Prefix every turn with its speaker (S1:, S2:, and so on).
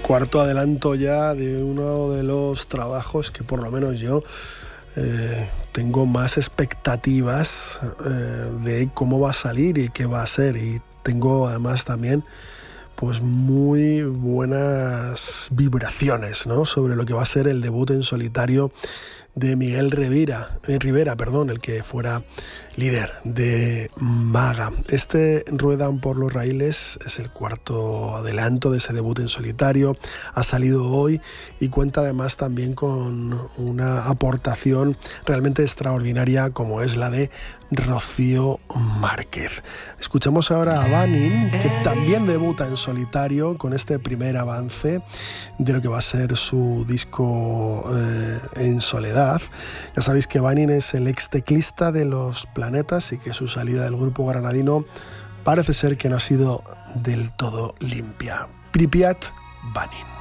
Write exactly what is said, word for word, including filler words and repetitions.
S1: cuarto adelanto ya de uno de los trabajos que por lo menos yo eh, tengo más expectativas eh, de cómo va a salir y qué va a ser, y tengo además también pues muy buenas vibraciones, ¿no?, sobre lo que va a ser el debut en solitario de Miguel Rivera, eh, Rivera, perdón, el que fuera líder de Maga. Este Ruedan por los raíles es el cuarto adelanto de ese debut en solitario, ha salido hoy y cuenta además también con una aportación realmente extraordinaria como es la de Rocío Márquez. Escuchamos ahora a Vanin, que también debuta en solitario con este primer avance de lo que va a ser su disco eh, En Soledad. Ya sabéis que Vanin es el ex teclista de Los Planetas y que su salida del grupo granadino parece ser que no ha sido del todo limpia. Pripyat Vanin.